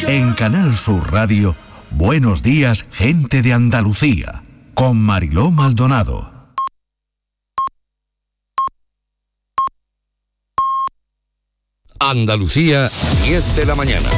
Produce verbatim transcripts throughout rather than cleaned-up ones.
En Canal Sur Radio, Buenos Días, Gente de Andalucía, con Mariló Maldonado. Andalucía, diez de la mañana.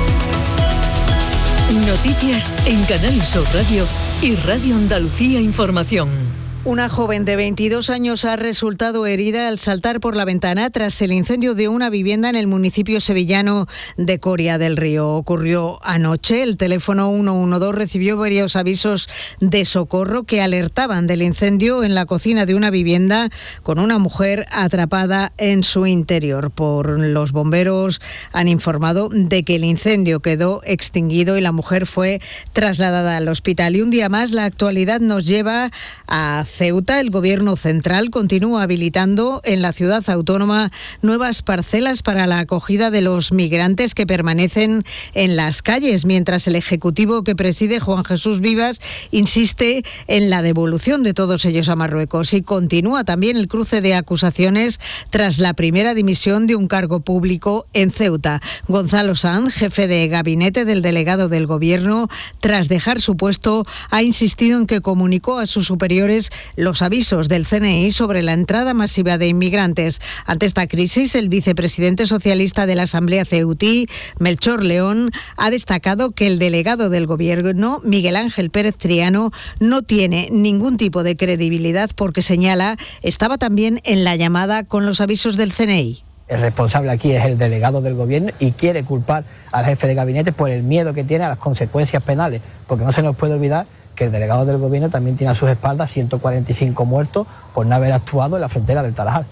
Noticias en Canal Sur Radio y Radio Andalucía Información. Una joven de veintidós años ha resultado herida al saltar por la ventana tras el incendio de una vivienda en el municipio sevillano de Coria del Río. Ocurrió anoche. El teléfono ciento doce recibió varios avisos de socorro que alertaban del incendio en la cocina de una vivienda con una mujer atrapada en su interior. Por los bomberos han informado de que el incendio quedó extinguido y la mujer fue trasladada al hospital. Y un día más la actualidad nos lleva a Ceuta. El Gobierno central continúa habilitando en la ciudad autónoma nuevas parcelas para la acogida de los migrantes que permanecen en las calles, mientras el Ejecutivo que preside Juan Jesús Vivas insiste en la devolución de todos ellos a Marruecos. Y continúa también el cruce de acusaciones tras la primera dimisión de un cargo público en Ceuta. Gonzalo Sanz, jefe de gabinete del delegado del Gobierno, tras dejar su puesto, ha insistido en que comunicó a sus superiores los avisos del C N I sobre la entrada masiva de inmigrantes. Ante esta crisis, el vicepresidente socialista de la Asamblea ceutí, Melchor León, ha destacado que el delegado del Gobierno, Miguel Ángel Pérez Triano, no tiene ningún tipo de credibilidad porque, señala, estaba también en la llamada con los avisos del C N I. El responsable aquí es el delegado del Gobierno y quiere culpar al jefe de gabinete por el miedo que tiene a las consecuencias penales, porque no se nos puede olvidar que el delegado del Gobierno también tiene a sus espaldas ciento cuarenta y cinco muertos por no haber actuado en la frontera del Tarajal.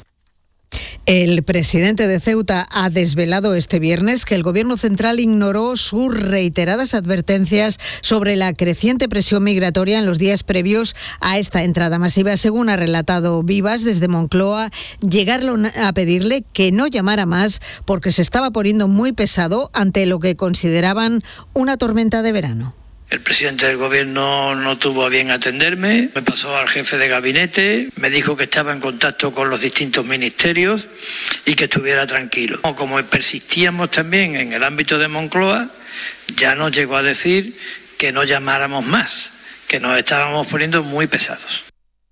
El presidente de Ceuta ha desvelado este viernes que el Gobierno central ignoró sus reiteradas advertencias sobre la creciente presión migratoria en los días previos a esta entrada masiva. Según ha relatado Vivas desde Moncloa, llegaron a pedirle que no llamara más porque se estaba poniendo muy pesado ante lo que consideraban una tormenta de verano. El presidente del Gobierno no tuvo a bien atenderme, me pasó al jefe de gabinete, me dijo que estaba en contacto con los distintos ministerios y que estuviera tranquilo. Como persistíamos también en el ámbito de Moncloa, ya nos llegó a decir que no llamáramos más, que nos estábamos poniendo muy pesados.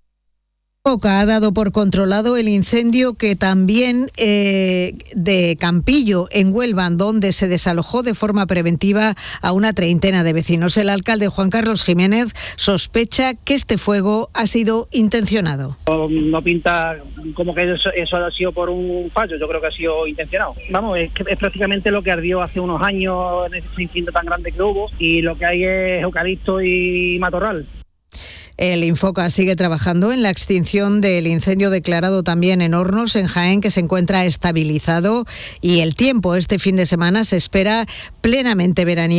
Oca ha dado por controlado el incendio que también eh, de Campillo, en Huelva, donde se desalojó de forma preventiva a una treintena de vecinos. El alcalde Juan Carlos Jiménez sospecha que este fuego ha sido intencionado. No pinta como que eso, eso ha sido por un fallo, yo creo que ha sido intencionado. Vamos, es, que es prácticamente lo que ardió hace unos años en ese incendio tan grande que hubo, y lo que hay es eucalipto y matorral. El Infoca sigue trabajando en la extinción del incendio declarado también en Hornos, en Jaén, que se encuentra estabilizado, y el tiempo este fin de semana se espera plenamente veraniego.